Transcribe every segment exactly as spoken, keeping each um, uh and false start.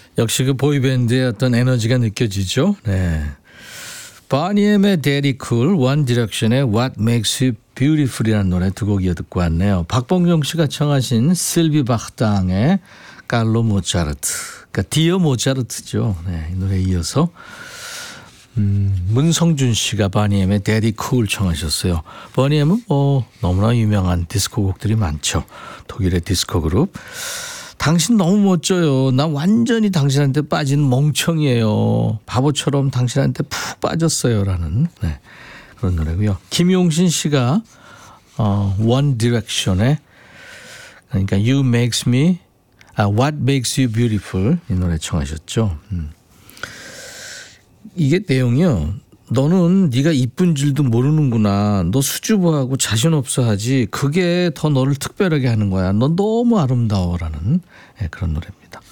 역시 그 보이밴드의 어떤 에너지가 느껴지죠. 네. 바니엠의 Daddy Cool, One Direction의 What Makes You Beautiful이라는 노래 두 곡 이어 듣고 왔네요. 박봉경 씨가 청하신 실비 바흐탕의 깔로 모차르트, 그러니까 디어 모차르트죠. 네, 이 노래에 이어서 음, 문성준 씨가 바니엠의 Daddy Cool 청하셨어요. 바니엠은 뭐 너무나 유명한 디스코 곡들이 많죠. 독일의 디스코 그룹. 당신 너무 멋져요. 나 완전히 당신한테 빠진 멍청이에요. 바보처럼 당신한테 푹 빠졌어요. 라는 네, 그런 노래고요. 김용신 씨가 어, One Direction의 그러니까 You Makes Me, 아, What Makes You Beautiful 이 노래 청하셨죠. 음. 이게 내용이요. 너는 네가 이쁜 줄도 모르는구나. 너 수줍어하고 자신 없어 하지. 그게 더 너를 특별하게 하는 거야. 넌 너무 아름다워라는 네, 그런 노래입니다.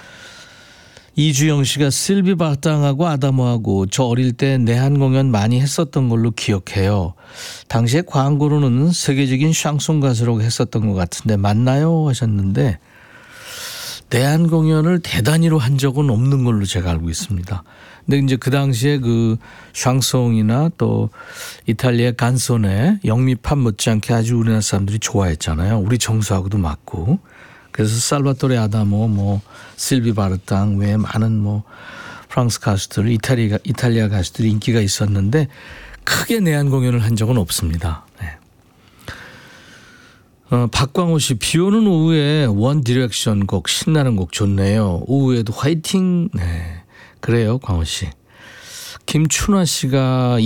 이주영 씨가 실비 바흐탕하고 아다모하고 저 어릴 때 내한 공연 많이 했었던 걸로 기억해요. 당시에 광고로는 세계적인 샹송 가수라고 했었던 것 같은데 맞나요? 하셨는데 내한 공연을 대단위로 한 적은 없는 걸로 제가 알고 있습니다. 근데 이제 그 당시에 그 샹송이나 또 이탈리아 간소네 영미팝 못지않게 아주 우리나라 사람들이 좋아했잖아요. 우리 정서하고도 맞고. 그래서 살바토레 아다모, 뭐 실비 바흐탕 외에 많은 뭐 프랑스 가수들, 이탈리아 이탈리아 가수들이 인기가 있었는데 크게 내한 공연을 한 적은 없습니다. 네. 어, 박광호 씨, 비 오는 오후에 원 디렉션 곡 신나는 곡 좋네요. 오후에도 화이팅. 네. 그래요, 광호 씨. 김춘화 씨가